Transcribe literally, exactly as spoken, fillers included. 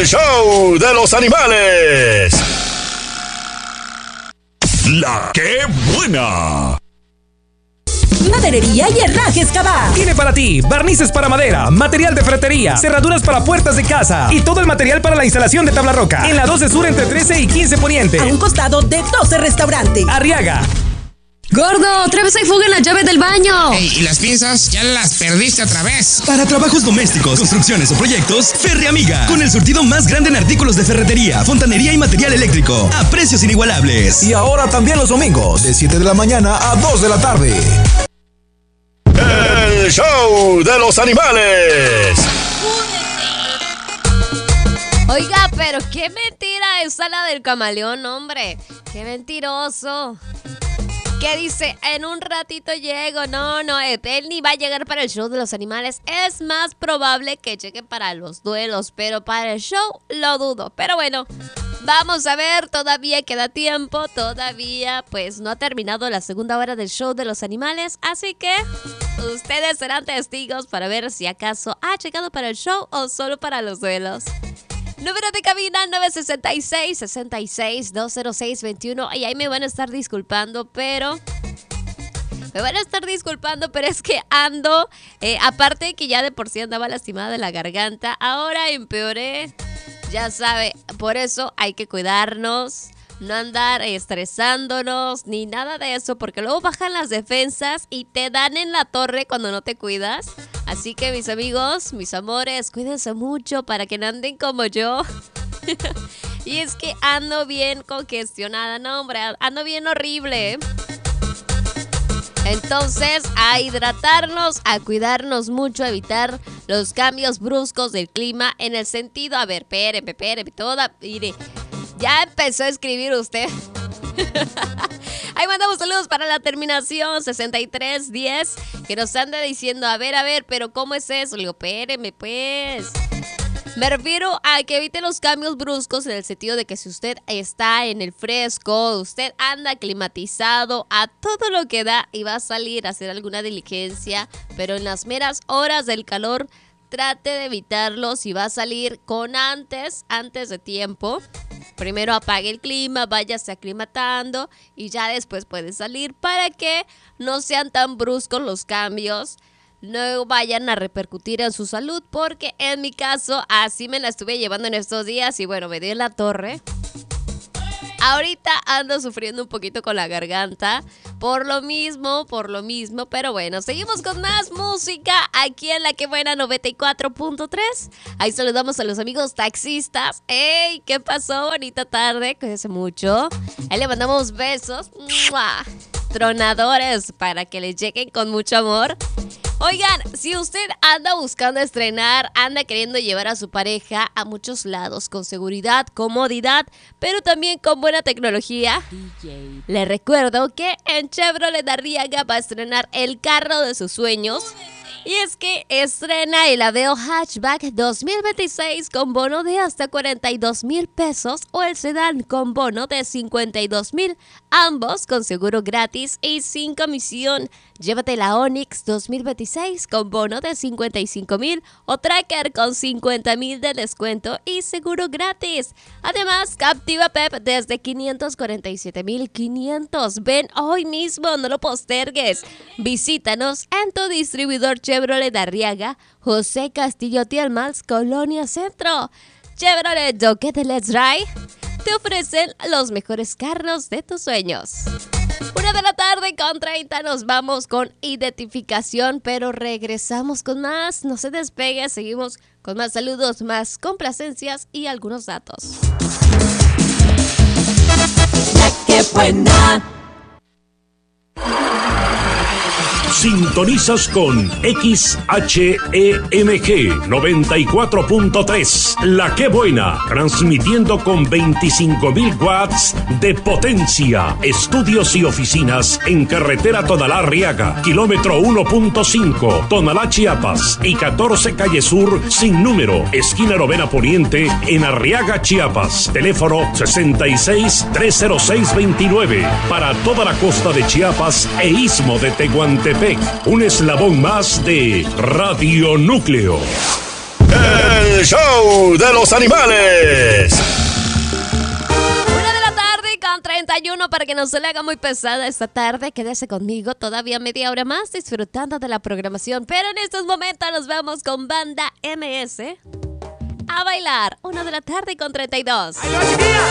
show de los animales. La que buena. Maderería y Herrajes Cabá. Tiene para ti barnices para madera, material de ferretería, cerraduras para puertas de casa y todo el material para la instalación de tabla roca. En la doce Sur entre trece y quince Poniente. A un costado de doce Restaurante. Arriaga. Gordo, otra vez hay fuga en la llave del baño. Ey, ¿y las pinzas? Ya las perdiste otra vez. Para trabajos domésticos, construcciones o proyectos, Ferre Amiga. Con el surtido más grande en artículos de ferretería, fontanería y material eléctrico. A precios inigualables. Y ahora también los domingos, de siete de la mañana a dos de la tarde. El show de los animales. Oiga, pero qué mentira esa la del camaleón, hombre. Qué mentiroso. ¿Qué dice? En un ratito llego. No, no, él ni va a llegar para el show de los animales. Es más probable que llegue para los duelos, pero para el show lo dudo. Pero bueno, vamos a ver, todavía queda tiempo. Todavía pues no ha terminado la segunda hora del show de los animales. Así que ustedes serán testigos para ver si acaso ha llegado para el show o solo para los duelos. Número de cabina nueve seis seis, seis seis, dos cero seis, veintiuno. Y ahí me van a estar disculpando, pero... Me van a estar disculpando, pero es que ando... Eh, aparte de que ya de por sí andaba lastimada de la garganta, ahora empeoré. Ya sabe, por eso hay que cuidarnos. No andar estresándonos, ni nada de eso, porque luego bajan las defensas y te dan en la torre cuando no te cuidas. Así que mis amigos, mis amores, cuídense mucho para que no anden como yo. Y es que ando bien congestionada, no hombre, ando bien horrible. Entonces, a hidratarnos, a cuidarnos mucho, a evitar los cambios bruscos del clima en el sentido, a ver, espéreme, espéreme, toda, mire, ya empezó a escribir usted. Ahí mandamos saludos para la terminación sesenta y tres diez, que nos anda diciendo, a ver, a ver, pero ¿cómo es eso? Le digo, espéreme, pues. Me refiero a que evite los cambios bruscos en el sentido de que si usted está en el fresco, usted anda climatizado a todo lo que da y va a salir a hacer alguna diligencia, pero en las meras horas del calor, trate de evitarlo. Si va a salir con antes, antes de tiempo, primero apague el clima, váyase aclimatando y ya después puede salir para que no sean tan bruscos los cambios. No vayan a repercutir en su salud, porque en mi caso así me la estuve llevando en estos días y bueno, me dio en la torre. Ahorita ando sufriendo un poquito con la garganta, por lo mismo, por lo mismo, pero bueno, seguimos con más música aquí en La Que Buena noventa y cuatro punto tres. Ahí saludamos a los amigos taxistas. ¡Ey! ¿Qué pasó? Bonita tarde, cuídense mucho. Ahí le mandamos besos, ¡mua!, tronadores, para que les lleguen con mucho amor. Oigan, si usted anda buscando estrenar, anda queriendo llevar a su pareja a muchos lados con seguridad, comodidad, pero también con buena tecnología, D J, le recuerdo que en Chevrolet Arriaga va a estrenar el carro de sus sueños. Y es que estrena el Aveo Hatchback dos mil veintiséis con bono de hasta cuarenta y dos mil pesos o el sedán con bono de cincuenta y dos mil, ambos con seguro gratis y sin comisión. Llévate la Onix dos mil veintiséis con bono de cincuenta y cinco mil o Tracker con cincuenta mil de descuento y seguro gratis. Además, Captiva Pep desde quinientos cuarenta y siete mil quinientos. Ven hoy mismo, no lo postergues. Visítanos en tu distribuidor Chevrolet Arriaga, José Castillo Tielmans, Colonia Centro. Chevrolet Doquete Let's Ride te ofrecen los mejores carros de tus sueños. Una de la tarde con treinta, nos vamos con identificación, pero regresamos con más. No se despegue, seguimos con más saludos, más complacencias y algunos datos. La Que Buena. Sintonizas con X H E M G noventa y cuatro punto tres, La Que Buena, transmitiendo con veinticinco mil watts de potencia. Estudios y oficinas en carretera Tonalá-Arriaga, kilómetro uno punto cinco, Tonalá, Chiapas, y catorce Calle Sur, sin número, esquina Novena Poniente, en Arriaga, Chiapas. Teléfono sesenta y seis, trescientos seis, veintinueve, para toda la costa de Chiapas e istmo de Tehuantepec. Un eslabón más de Radio Núcleo. El show de los animales. Una de la tarde con treinta y uno para que no se le haga muy pesada esta tarde. Quédese conmigo todavía media hora más disfrutando de la programación. Pero en estos momentos nos vamos con Banda M S a bailar. Una de la tarde con treinta y dos.